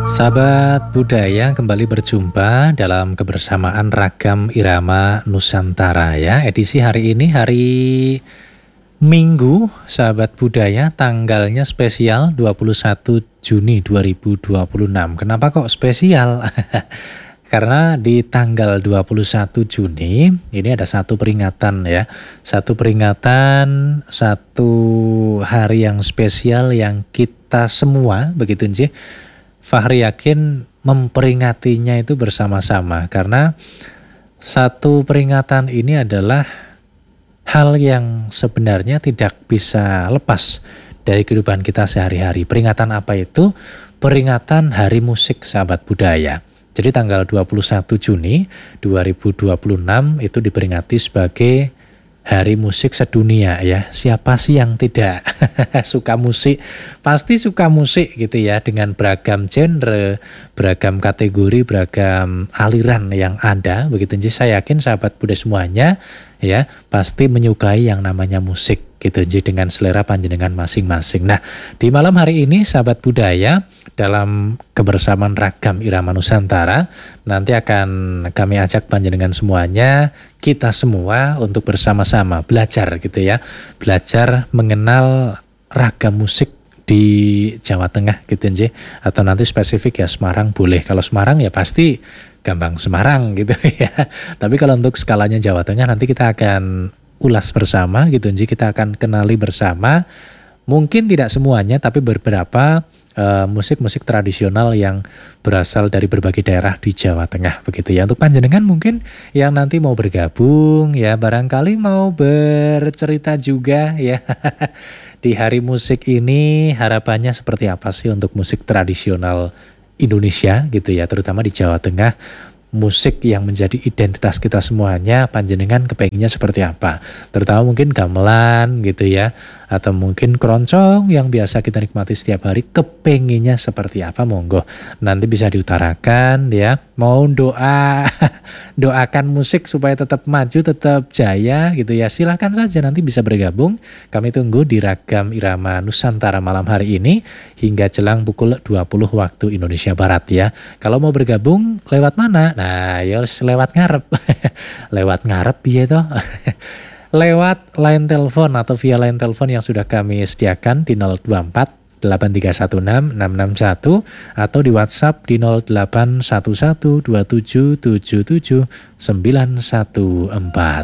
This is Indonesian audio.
Sahabat budaya kembali berjumpa dalam kebersamaan Ragam Irama Nusantara ya. Edisi hari ini hari Minggu, sahabat budaya, tanggalnya spesial 21 Juni 2026. Kenapa kok spesial? Karena di tanggal 21 Juni ini ada satu peringatan ya. Satu peringatan, satu hari yang spesial yang kita semua, begitu Nji, Fahri yakin memperingatinya itu bersama-sama. Karena satu peringatan ini adalah hal yang sebenarnya tidak bisa lepas dari kehidupan kita sehari-hari. Peringatan apa itu? Peringatan Hari Musik Sahabat Budaya. Jadi tanggal 21 Juni 2026 itu diperingati sebagai Hari Musik Sedunia ya. Siapa sih yang tidak suka musik? Pasti suka musik gitu ya, dengan beragam genre, beragam kategori, beragam aliran yang ada. Begitu Nji, saya yakin sahabat budaya semuanya ya pasti menyukai yang namanya musik gitu Nji, dengan selera panjenengan masing-masing. Nah, di malam hari ini sahabat budaya dalam kebersamaan Ragam Irama Nusantara nanti akan kami ajak panjenengan semuanya, kita semua untuk bersama-sama belajar gitu ya. Belajar mengenal ragam musik di Jawa Tengah gitu Nji. Atau nanti spesifik ya Semarang boleh. Kalau Semarang ya pasti Gambang Semarang gitu ya. Tapi kalau untuk skalanya Jawa Tengah nanti kita akan ulas bersama gitu Nji. Kita akan kenali bersama. Mungkin tidak semuanya tapi beberapa musik-musik tradisional yang berasal dari berbagai daerah di Jawa Tengah begitu ya. Untuk panjenengan mungkin yang nanti mau bergabung ya, barangkali mau bercerita juga ya. Di hari musik ini harapannya seperti apa sih untuk musik tradisional Indonesia gitu ya, terutama di Jawa Tengah. Musik yang menjadi identitas kita semuanya, panjenengan kepenginnya seperti apa? Terutama mungkin gamelan gitu ya, atau mungkin keroncong yang biasa kita nikmati setiap hari, kepenginnya seperti apa? Monggo nanti bisa diutarakan ya. Mau doa, doakan musik supaya tetap maju, tetap jaya gitu ya, silahkan saja nanti bisa bergabung. Kami tunggu di Ragam Irama Nusantara malam hari ini hingga jelang pukul 20 waktu Indonesia Barat ya. Kalau mau bergabung lewat mana? Nah, ya lewat ngarep. Lewat ngarep ya toh. Lewat line telepon atau via line telepon yang sudah kami sediakan di 024 8316 661 atau di WhatsApp di 0811 2777 914.